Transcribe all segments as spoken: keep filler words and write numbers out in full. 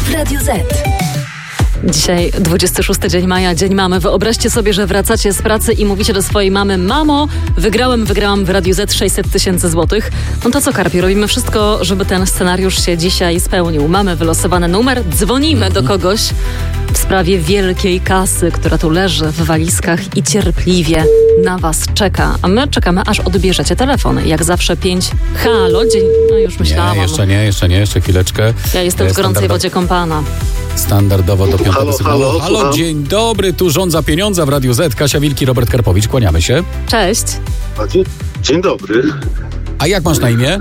w Radiu Z. Dzisiaj dwudziesty szósty dzień maja, dzień mamy. Wyobraźcie sobie, że wracacie z pracy i mówicie do swojej mamy: mamo, wygrałem, wygrałam w Radiu Z sześćset tysięcy złotych. No to co, Karpiu, robimy wszystko, żeby ten scenariusz się dzisiaj spełnił. Mamy wylosowany numer, dzwonimy do kogoś w sprawie wielkiej kasy, która tu leży w walizkach i cierpliwie na was czeka. A my czekamy, aż odbierzecie telefon. Jak zawsze pięć. Halo, dzień... No już myślałam. Nie, jeszcze nie, jeszcze nie, jeszcze chwileczkę. Ja jestem w gorącej wodzie kąpana. Standardowo do piątego sygnału. Halo, halo, halo, dzień dobry, tu rząd za pieniądze w Radiu Z. Kasia Wilki, Robert Karpowicz, kłaniamy się. Cześć. Dzień, dzień dobry. A jak masz na imię?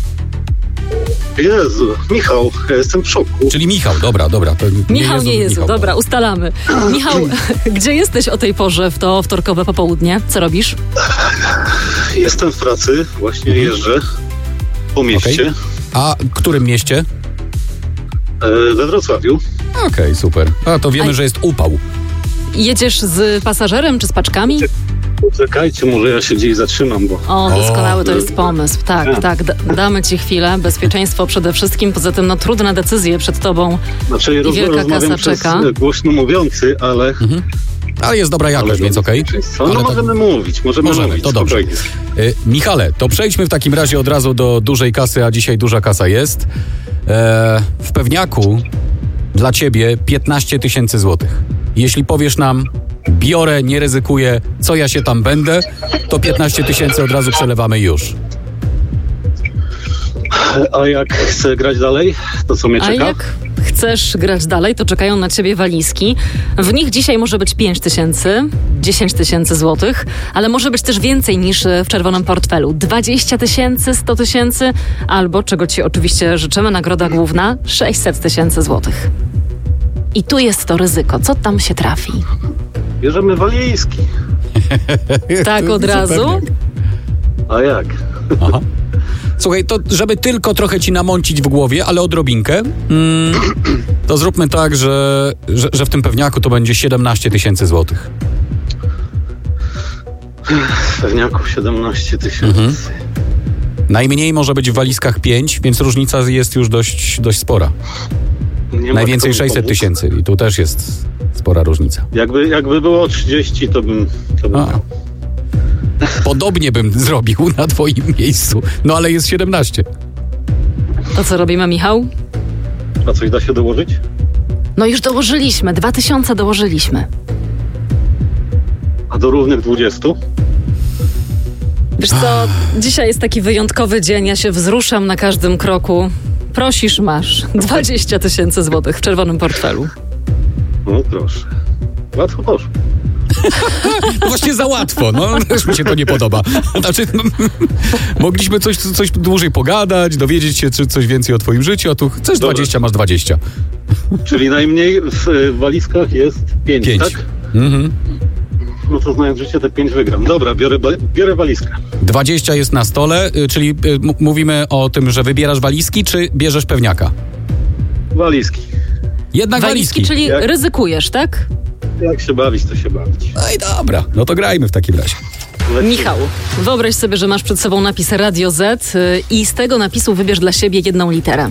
Jezu, Michał, ja jestem w szoku. Czyli Michał, dobra, dobra. To Michał, nie Jezu, Michał. dobra, ustalamy. Michał, gdzie jesteś o tej porze w to wtorkowe popołudnie? Co robisz? Jestem w pracy, właśnie Mhm. jeżdżę po mieście, Okay. A którym mieście? e, we Wrocławiu. Okej, okay, super. A to wiemy, A- że jest upał. Jedziesz z pasażerem czy z paczkami? Poczekajcie, może ja się gdzieś zatrzymam, bo... O, doskonały to O. jest pomysł. Tak, tak, d- damy ci chwilę. Bezpieczeństwo przede wszystkim. Poza tym, no trudne decyzje przed tobą. Znaczy, roz, wielka rozmawiam kasa przez czeka. e, głośno mówiący, ale... Mhm. Ale jest dobra jakość, ale więc okej. No Ale tak- możemy mówić, możemy, Możemy, mówić. to dobrze. spokojnie. Y, Michale, to przejdźmy w takim razie od razu do dużej kasy, a dzisiaj duża kasa jest. E, w pewniaku dla ciebie piętnaście tysięcy złotych. Jeśli powiesz nam, biorę, nie ryzykuję, co ja się tam będę, to piętnaście tysięcy od razu przelewamy już. A jak chcę grać dalej, to co mnie A czeka? jak chcesz grać dalej, to czekają na ciebie walizki. W nich dzisiaj może być pięć tysięcy, dziesięć tysięcy złotych, ale może być też więcej niż w czerwonym portfelu. dwadzieścia tysięcy, sto tysięcy, albo, czego ci oczywiście życzymy, nagroda główna, sześćset tysięcy złotych. I tu jest to ryzyko. Co tam się trafi? Bierzemy walizki. Tak od razu? Pewniak. A jak? Aha. Słuchaj, to żeby tylko trochę ci namącić w głowie, ale odrobinkę, mm, to zróbmy tak, że, że, że w tym pewniaku to będzie siedemnaście tysięcy złotych. W pewniaku siedemnaście tysięcy. Mhm. Najmniej może być w walizkach pięć, więc różnica jest już dość, dość spora. Nie ma Najwięcej kto mi sześćset pomóc. tysięcy i tu też jest spora różnica. Jakby, jakby było trzydzieści, to bym... To bym A. miał. Podobnie bym zrobił na twoim miejscu, no ale jest siedemnaście. To co robimy, Michał? A coś da się dołożyć? No już dołożyliśmy, dwa tysiące dołożyliśmy. A do równych dwudziestu? Wiesz co, dzisiaj jest taki wyjątkowy dzień, ja się wzruszam na każdym kroku. Prosisz, masz dwadzieścia tysięcy złotych w czerwonym portfelu. No proszę. Łatwo poszło. No właśnie za łatwo, no też mi się to nie podoba. Znaczy, mogliśmy coś, coś dłużej pogadać, dowiedzieć się czy coś więcej o twoim życiu, a tu chcesz Dobra. dwadzieścia, masz dwadzieścia. Czyli najmniej w y, walizkach jest pięć, Pięć. tak? Mhm. No to znając życie, te pięć wygram. Dobra, biorę, ba- biorę walizkę. dwadzieścia jest na stole, y, czyli y, m- mówimy o tym, że wybierasz walizki, czy bierzesz pewniaka? Walizki. Jednak Walizki, walizki. czyli Jak? ryzykujesz, tak? Jak się bawić, to się bawić. No i dobra, no to grajmy w takim razie. Lecimy. Michał, wyobraź sobie, że masz przed sobą napis Radio Z y, i z tego napisu wybierz dla siebie jedną literę.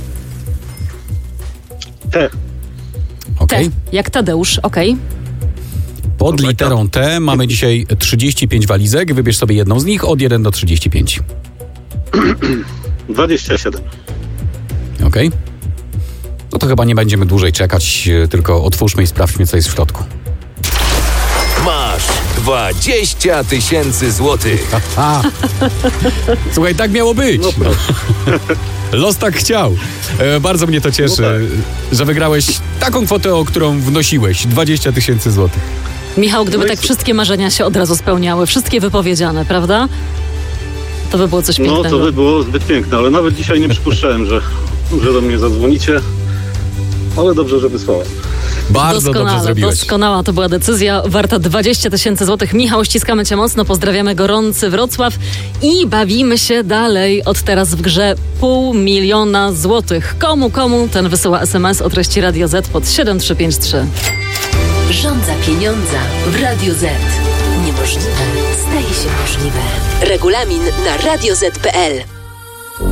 T. Okej. T, jak Tadeusz, okej. Pod Dobra, literą T mamy dzisiaj trzydzieści pięć walizek, wybierz sobie jedną z nich od jeden do trzydziestu pięciu. dwadzieścia siedem. Okej? No to chyba nie będziemy dłużej czekać, y, tylko otwórzmy i sprawdźmy, co jest w środku. Masz dwadzieścia tysięcy złotych. A. Słuchaj, tak miało być. No proszę. Los tak chciał. E, bardzo mnie to cieszy, No tak. że wygrałeś taką kwotę, o którą wnosiłeś. dwadzieścia tysięcy złotych. Michał, gdyby No i tak super. wszystkie marzenia się od razu spełniały, wszystkie wypowiedziane, prawda? To by było coś No pięknego. to by było zbyt piękne, ale nawet dzisiaj nie przypuszczałem, że, że do mnie zadzwonicie. Ale dobrze, że wysłałem. Bardzo dobrze Doskonale, zrobiłeś. doskonała to była decyzja, warta dwadzieścia tysięcy złotych. Michał, ściskamy cię mocno, pozdrawiamy gorący Wrocław i bawimy się dalej. Od teraz w grze pół miliona złotych. Komu, komu, ten wysyła es em es o treści Radio Z pod siedem trzy pięć trzy. Rząd za pieniądza w Radiu Z. Niemożliwe staje się możliwe. Regulamin na radio zet kropka pe el.